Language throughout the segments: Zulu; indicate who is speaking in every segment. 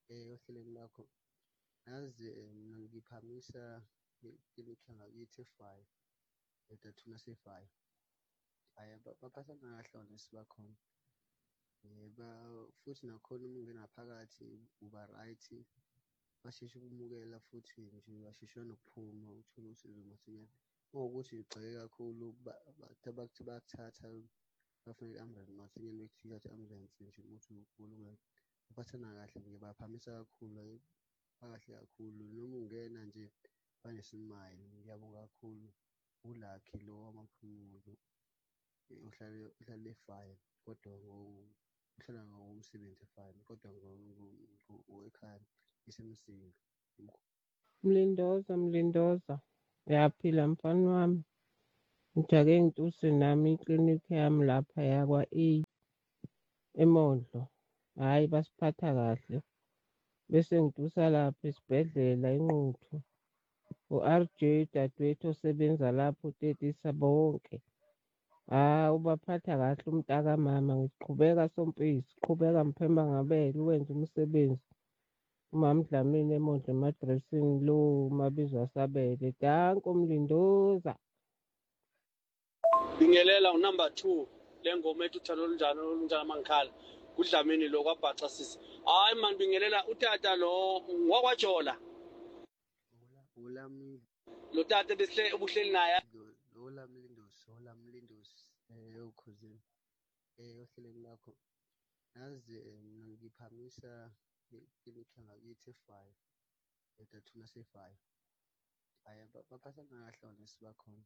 Speaker 1: ohlelweni lakho. Yazi mina ngiphamisa iklinikhi yangakithi e-5 edathuna se-5. Hhayi baphathana kahle honest bakhona. Futhi nakhona uma ungena phakathi uba right, basheshe ukumukela futhi nje basheshe nokuphuma uthole usizo masinyane. Ngokuthi ugxeke kakhulu bathi bakuthatha bafike i-ambulance masinyane bekuthatha i-ambulance nje ukuthi ugula baphathana kahle nje baphamisa kakhulu kahle kakhulu. Noma ungena nje banesimilo. Ngiyabonga kakhulu. Ulakhi lo wamaphumulo uhlala e-fire kodwa uhlala ngomsebenzi e-fire kodwa ekhaya isemsinga.
Speaker 2: Mlindoza, uyaphila mfana wami. Ngijake ngituse nami iklinikhi yami lapha yakwa-A eMondlo. Hhayi basiphatha kahle. Bese ngitusa lapha esibhedlela inquthu. U-RJ dadewethu osebenza lapho utetisa bonke. Ubaphatha kahle umntaka mama. Ngiqhubeka Sompisi, qhubeka Mphemba Ngabele wenza umsebenzi. Umama Dlamini eMondlo emadresini lo Mabizwa Sabele. Danko Mlindoza.
Speaker 3: Bingelela unumber 2 lengoma ethi uthando olunjani mangikhala kuDlamini lo kwaBhaxa sisi. Hayi man bingelela utata lo wakwaJola.
Speaker 1: Ulami
Speaker 3: Lo tata ubuhleli naye.
Speaker 1: Mlindosi ukhuzini ohlelweni lakho. Yazi mina ngiphamisa iklinikhi yangakithi e-5 edathuna se-5. Hhayi baphathana kahle honest bakhona.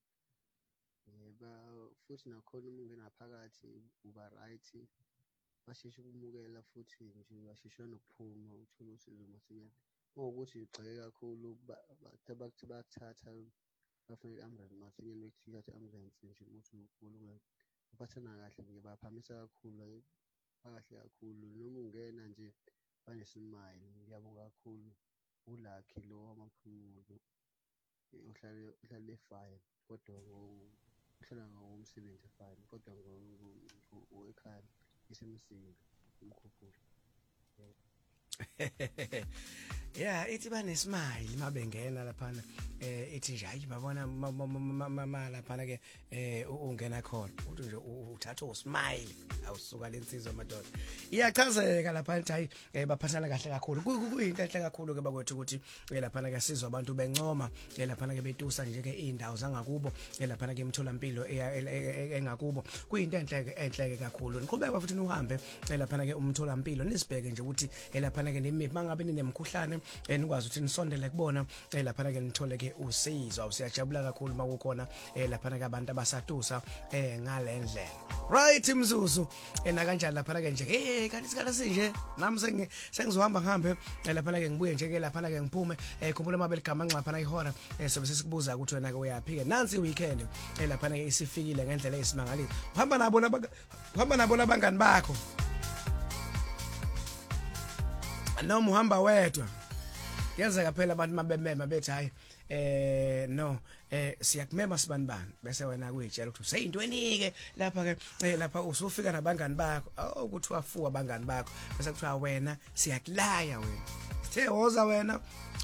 Speaker 1: Futhi nakhona uma ungena phakathi uba right, basheshe ukumukela futhi nje basheshe nokuphuma uthole usizo masinyane. Ngokuthi ugxeke kakhulu bathi bakuthatha bafike i-ambulance masinyane bekuthatha i-ambulance nje ukuthi ugula baphathana kahle nje baphamisa kakhulu kahle kakhulu. Noma ungena nje banesimilo. Ngiyabonga kakhulu. Ulakhi lo wamaphumulo uhlala e-fire kodwa uhlala ngomsebenzi e-fire kodwa ekhaya isemsinga umkhuphula.
Speaker 4: Yeah, ithi banesmile mabengena laphana ithi nje hayi babona mama laphana ke ungena khona uthi nje uthatha usmile awusuka lensizwa madoda iyachazeka laphana ithi hayi baphathana kahle kakhulu kuyinto enhle kakhulu ke bakwethu ukuthi laphana ke sizwe abantu bencoma laphana ke betusa nje ke indawo zangakubo laphana ke imtholampilo engakubo kuyinto enhle kakhulu. Niqhubeka futhi uhambe laphana ke umtholampilo nisibheke nje ukuthi laphana ke nimi mangabe ninemkhuhlane nikwazi ukuthi nisondele kubona laphana ke nithole ke usizo. Siyajabula kakhulu makukhona laphana ke abantu abasatusa ngalendlela right Mzuzu kanjani laphana ke nje kanti isikhala sinje nami sengizohamba ngihambe laphana ke ngibuye nje ke laphana ke ngiphume khumbula mabeli gama nxaphana ihora sobe sesikubuza ukuthi wena ke uyaphika nansi weekend laphana ke isifikile ngendlela esimangaliso. Uhamba nabo nabangani bakho noma uhamba wedwa. Yenzeka phela abantu mabemema bethi hayi no siyakumema sibanibani bese wena kuyitshela ukuthi useyinto enike lapha ke lapha usufika nabangani bakho ukuthi wafuwa abangani bakho bese kuthiwa wena siyakulaya wena sithe woza wena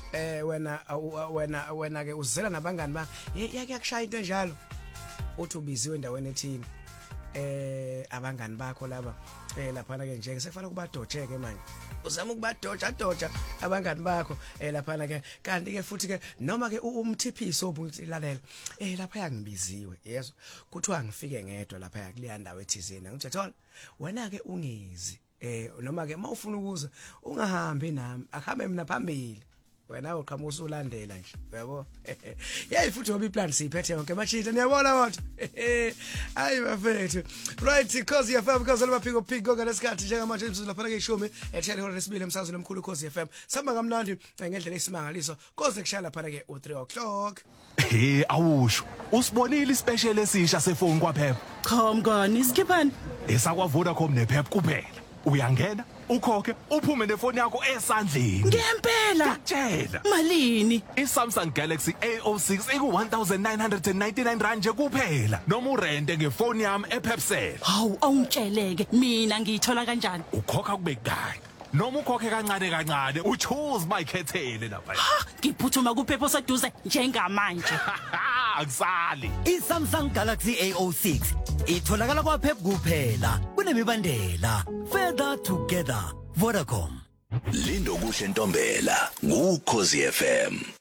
Speaker 4: wena ke uzela nabangani bakho yake yakushaya into enjalo uthi ubiziwe endaweni ethini abangani bakho laba laphana ke nje sekufanele kubadojeke manje uzama ukubadoja abangani bakho laphana ke kanti ke futhi ke noma ke umthiphiso obuthi lalela lapha yangibiziwe yezo kuthiwa ngifike ngedwa lapha yakuleya ndawo ethizeni ngithi thola wena ke ungezi noma ke mawufuna ukuza ungahambi nami akuhambe mina phambili wena uqhamuka usulandela nje yabo yayi futhi ngoba iplan siyiphethe yonke machita niyabona wonke hayi bafethu right because FM because labaphiko phiko ngalesikhathi njengamanje imzuzu lapha ke ishumi ethele hora lesibili emsazweni omkhulu Khosi FM samba kamnandi ngendlela esimangaliso koze kushaya lapha ke u3 o'clock.
Speaker 5: Awusho usibonile ispecial esisha sefoni kwaPhep
Speaker 6: cha mngani sikhiphani
Speaker 5: esakwa Vodacom nePhep kuphela uyangena ukhokhe uphume nefoni yakho esandleni
Speaker 6: ngempela
Speaker 5: tshela
Speaker 6: malini
Speaker 5: iSamsung Galaxy A06 iku 1999 rand nje kuphela noma urente ngefoni yami ePhepcell
Speaker 6: hawu awungitsheleke mina ngiyithola kanjani
Speaker 5: ukhokha kube kanye noma ukhokhe kancane kancane uchoose mayikhethele lapha.
Speaker 6: Ngiphuthuma kuphepho seduze njengamanje.
Speaker 5: Akusali.
Speaker 7: iSamsung Galaxy A06 itholakala kwaPep kuphela kunemibandela. Further together. Vodacom.
Speaker 8: Lindo kuhle Ntombela, ngukhozi FM.